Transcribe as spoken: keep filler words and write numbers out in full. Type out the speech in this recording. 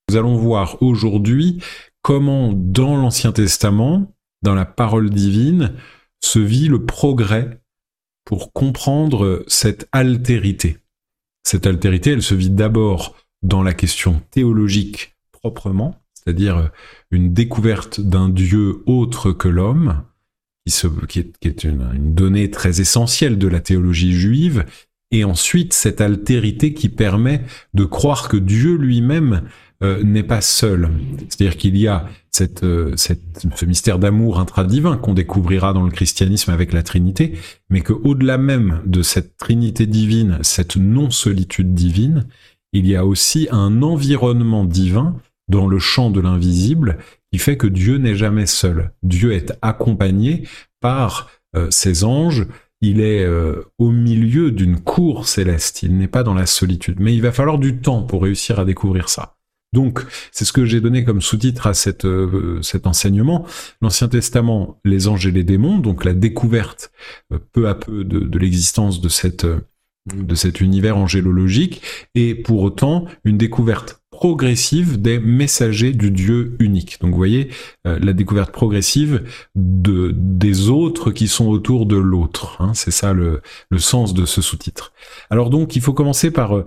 Nous allons voir aujourd'hui comment dans l'Ancien Testament, dans la parole divine, se vit le progrès pour comprendre cette altérité. Cette altérité, elle se vit d'abord dans la question théologique proprement, c'est-à-dire une découverte d'un Dieu autre que l'homme, qui, se, qui est, qui est une, une donnée très essentielle de la théologie juive, et ensuite cette altérité qui permet de croire que Dieu lui-même euh, n'est pas seul. C'est-à-dire qu'il y a cette, euh, cette, ce mystère d'amour intradivin qu'on découvrira dans le christianisme avec la Trinité, mais qu'au-delà même de cette Trinité divine, cette non-solitude divine, il y a aussi un environnement divin dans le champ de l'invisible qui fait que Dieu n'est jamais seul. Dieu est accompagné par euh, ses anges. Il est euh, au milieu d'une cour céleste, il n'est pas dans la solitude. Mais il va falloir du temps pour réussir à découvrir ça. Donc, c'est ce que j'ai donné comme sous-titre à cette, euh, cet enseignement. L'Ancien Testament, les anges et les démons, donc la découverte euh, peu à peu de, de l'existence de, cette, euh, de cet univers angélologique, et pour autant une découverte progressive des messagers du Dieu unique. Donc vous voyez, euh, la découverte progressive de, des autres qui sont autour de l'autre. Hein, c'est ça le, le sens de ce sous-titre. Alors donc, il faut commencer par